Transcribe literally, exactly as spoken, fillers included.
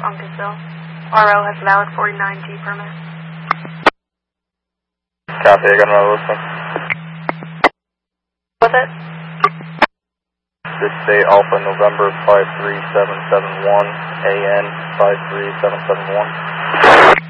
Uncasville. R O has valid forty-nine G permit. Copy, I got another listing. What's it? This day Alpha November five three seven seven one, A N five three seven seven one.